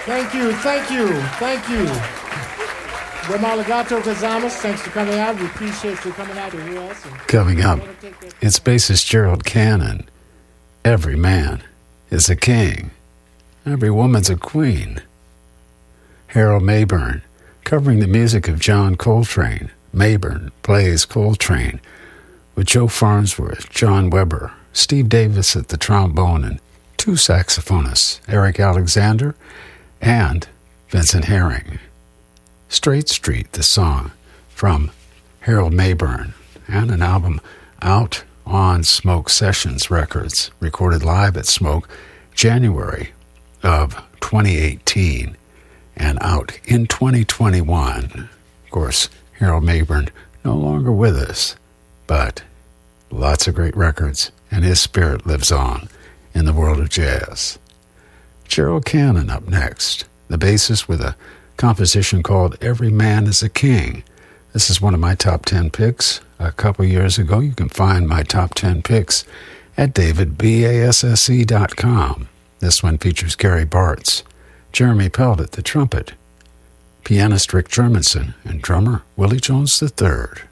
Thank you, thank you, thank you. Domaligato Gazamas, thanks for coming out. We appreciate you coming out to hear us. Coming up, it's bassist Gerald Cannon. Every man is a king. Every woman's a queen. Harold Mayburn, covering the music of John Coltrane. Mayburn plays Coltrane with Joe Farnsworth, John Weber, Steve Davis at the trombone, and two saxophonists, Eric Alexander and Vincent Herring. Straight Street, the song from Harold Mayburn, and an album out on Smoke Sessions Records, recorded live at Smoke January of 2018 and out in 2021. Of course, Harold Mayburn no longer with us, but lots of great records, and his spirit lives on in the world of jazz. Gerald Cannon up next, the bassist with a composition called Every Man is a King. This is one of my top 10 picks a couple years ago. You can find my top 10 picks at davidbasse.com. This one features Gary Bartz, Jeremy Pelt at the trumpet, pianist Rick Germanson, and drummer Willie Jones III.